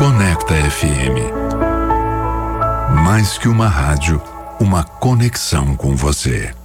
Conecta FM. Mais que uma rádio, uma conexão com você.